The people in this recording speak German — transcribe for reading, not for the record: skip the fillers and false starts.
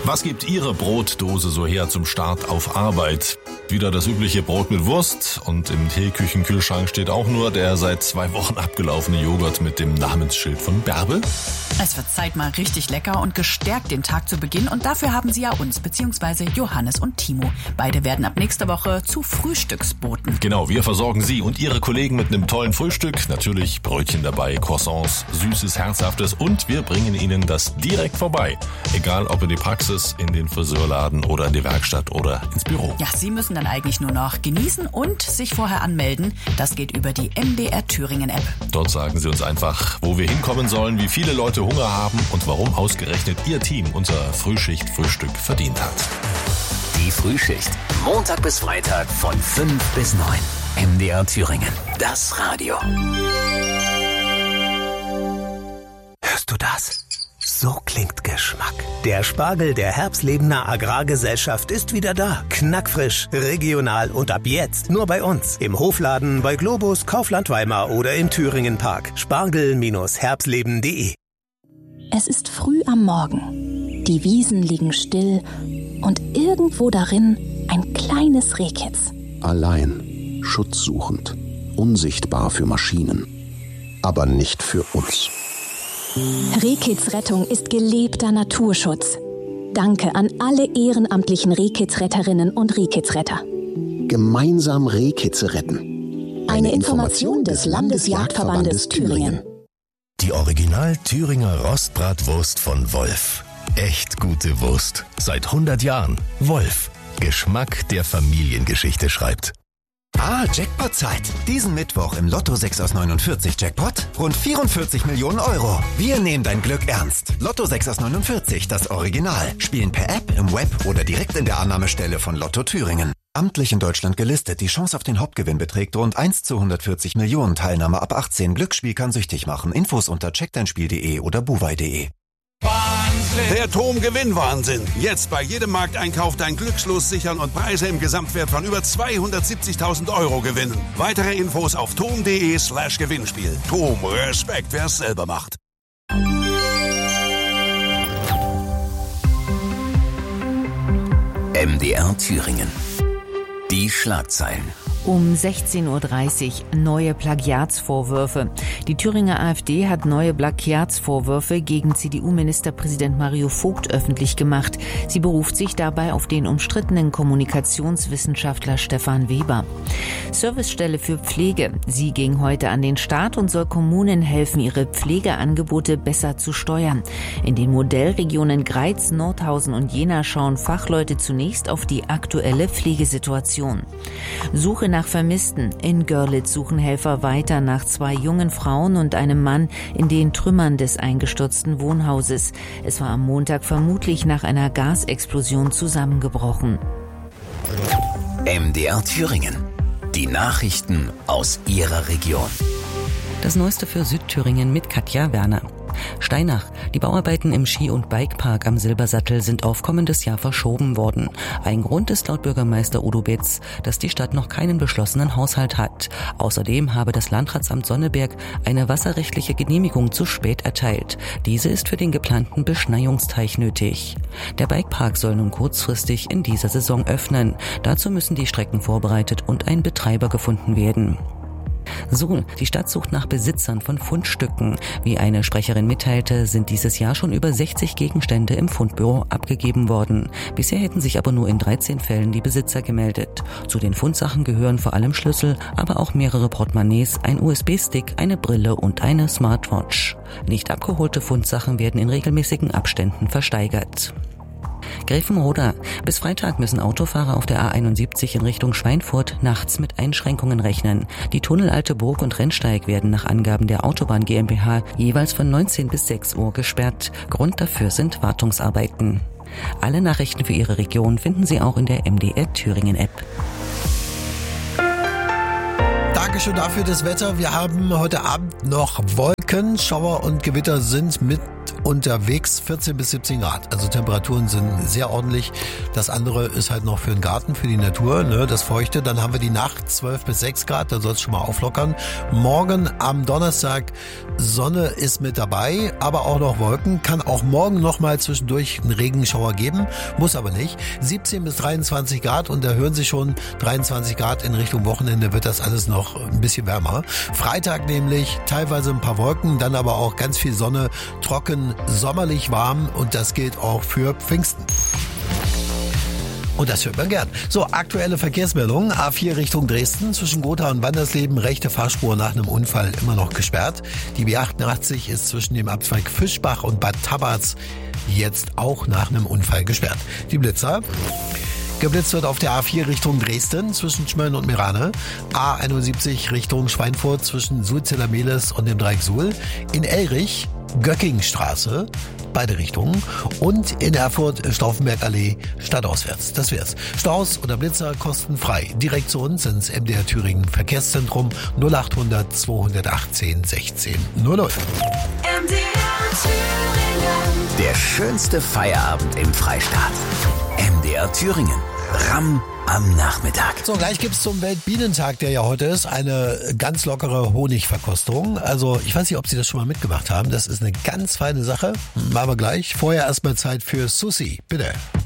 Was gibt Ihre Brotdose so her zum Start auf Arbeit? Wieder das übliche Brot mit Wurst und im Teeküchenkühlschrank steht auch nur der seit 2 Wochen abgelaufene Joghurt mit dem Namensschild von Bärbel. Es wird Zeit mal richtig lecker und gestärkt den Tag zu Beginn und dafür haben Sie ja uns, beziehungsweise Johannes und Timo. Beide werden ab nächster Woche zu Frühstücksboten. Genau, wir versorgen Sie und Ihre Kollegen mit einem tollen Frühstück. Natürlich Brötchen dabei, Croissants, Süßes, Herzhaftes und wir bringen Ihnen das direkt vorbei. Egal ob in die Praxis, in den Friseurladen oder in die Werkstatt oder ins Büro. Ja, Sie müssen dann eigentlich nur noch genießen und sich vorher anmelden. Das geht über die MDR Thüringen App. Dort sagen Sie uns einfach, wo wir hinkommen sollen, wie viele Leute Hunger haben und warum ausgerechnet Ihr Team unser Frühschicht-Frühstück verdient hat. Die Frühschicht. Montag bis Freitag von 5 bis 9. MDR Thüringen. Das Radio. Hörst du das? So klingt Geschmack. Der Spargel der Herbstlebener Agrargesellschaft ist wieder da. Knackfrisch, regional und ab jetzt nur bei uns. Im Hofladen, bei Globus, Kaufland Weimar oder im Thüringen Park. Spargel-herbstleben.de. Es ist früh am Morgen. Die Wiesen liegen still und irgendwo darin ein kleines Rehkitz. Allein, schutzsuchend, unsichtbar für Maschinen, aber nicht für uns. Rehkitzrettung ist gelebter Naturschutz. Danke an alle ehrenamtlichen Rehkitzretterinnen und Rehkitzretter. Gemeinsam Rehkitze retten. Eine Information des Landesjagdverbandes Thüringen. Die Original Thüringer Rostbratwurst von Wolf. Echt gute Wurst. Seit 100 Jahren. Wolf. Geschmack, der Familiengeschichte schreibt. Jackpot-Zeit. Diesen Mittwoch im Lotto 6 aus 49 Jackpot rund 44 Millionen Euro. Wir nehmen dein Glück ernst. Lotto 6 aus 49, das Original. Spielen per App, im Web oder direkt in der Annahmestelle von Lotto Thüringen. Amtlich in Deutschland gelistet. Die Chance auf den Hauptgewinn beträgt rund 1 zu 140 Millionen. Teilnahme ab 18. Glücksspiel kann süchtig machen. Infos unter checkdeinspiel.de oder buwei.de. Wahnsinn! Der TOM-Gewinnwahnsinn. Jetzt bei jedem Markteinkauf dein Glückslos sichern und Preise im Gesamtwert von über 270.000 Euro gewinnen. Weitere Infos auf tom.de/Gewinnspiel. TOM, Respekt, wer es selber macht. MDR Thüringen. Die Schlagzeilen. Um 16.30 Uhr neue Plagiatsvorwürfe. Die Thüringer AfD hat neue Plagiatsvorwürfe gegen CDU-Ministerpräsident Mario Vogt öffentlich gemacht. Sie beruft sich dabei auf den umstrittenen Kommunikationswissenschaftler Stefan Weber. Servicestelle für Pflege. Sie ging heute an den Start und soll Kommunen helfen, ihre Pflegeangebote besser zu steuern. In den Modellregionen Greiz, Nordhausen und Jena schauen Fachleute zunächst auf die aktuelle Pflegesituation. Suche nach Vermissten. In Görlitz suchen Helfer weiter nach 2 jungen Frauen und einem Mann in den Trümmern des eingestürzten Wohnhauses. Es war am Montag vermutlich nach einer Gasexplosion zusammengebrochen. MDR Thüringen. Die Nachrichten aus Ihrer Region. Das Neueste für Südthüringen mit Katja Werner. Steinach. Die Bauarbeiten im Ski- und Bikepark am Silbersattel sind auf kommendes Jahr verschoben worden. Ein Grund ist laut Bürgermeister Udo Betz, dass die Stadt noch keinen beschlossenen Haushalt hat. Außerdem habe das Landratsamt Sonneberg eine wasserrechtliche Genehmigung zu spät erteilt. Diese ist für den geplanten Beschneiungsteich nötig. Der Bikepark soll nun kurzfristig in dieser Saison öffnen. Dazu müssen die Strecken vorbereitet und ein Betreiber gefunden werden. So, die Stadt sucht nach Besitzern von Fundstücken. Wie eine Sprecherin mitteilte, sind dieses Jahr schon über 60 Gegenstände im Fundbüro abgegeben worden. Bisher hätten sich aber nur in 13 Fällen die Besitzer gemeldet. Zu den Fundsachen gehören vor allem Schlüssel, aber auch mehrere Portemonnaies, ein USB-Stick, eine Brille und eine Smartwatch. Nicht abgeholte Fundsachen werden in regelmäßigen Abständen versteigert. Grevenroda. Bis Freitag müssen Autofahrer auf der A71 in Richtung Schweinfurt nachts mit Einschränkungen rechnen. Die Tunnel Alte Burg und Rennsteig werden nach Angaben der Autobahn GmbH jeweils von 19 bis 6 Uhr gesperrt. Grund dafür sind Wartungsarbeiten. Alle Nachrichten für Ihre Region finden Sie auch in der MDR Thüringen App. Dankeschön dafür das Wetter. Wir haben heute Abend noch Wolken, Schauer und Gewitter sind mit unterwegs 14 bis 17 Grad. Also Temperaturen sind sehr ordentlich. Das andere ist halt noch für den Garten, für die Natur, ne, das Feuchte. Dann haben wir die Nacht 12 bis 6 Grad, da soll es schon mal auflockern. Morgen am Donnerstag, Sonne ist mit dabei, aber auch noch Wolken. Kann auch morgen noch mal zwischendurch einen Regenschauer geben, muss aber nicht. 17 bis 23 Grad und da hören Sie schon 23 Grad in Richtung Wochenende wird das alles noch ein bisschen wärmer. Freitag nämlich teilweise ein paar Wolken, dann aber auch ganz viel Sonne, trocken, sommerlich warm und das gilt auch für Pfingsten. Und das hört man gern. So, aktuelle Verkehrsmeldungen. A4 Richtung Dresden. Zwischen Gotha und Wandersleben rechte Fahrspur nach einem Unfall immer noch gesperrt. Die B88 ist zwischen dem Abzweig Fischbach und Bad Tabatz jetzt auch nach einem Unfall gesperrt. Die Blitzer. Geblitzt wird auf der A4 Richtung Dresden zwischen Schmölln und Mirane. A71 Richtung Schweinfurt zwischen Sulzeller-Mehlis und dem Dreieck Suhl. In Elrich Göckingstraße, beide Richtungen. Und in Erfurt Stauffenbergallee stadtauswärts. Das wär's. Staus oder Blitzer kostenfrei. Direkt zu uns ins MDR Thüringen Verkehrszentrum 0800 218 16 00. Der schönste Feierabend im Freistaat. MDR Thüringen. Ramm am Nachmittag. So, gleich gibt's zum Weltbienentag, der ja heute ist, eine ganz lockere Honigverkostung. Also, ich weiß nicht, ob Sie das schon mal mitgemacht haben. Das ist eine ganz feine Sache. Machen wir gleich. Vorher erstmal Zeit für Susi. Bitte.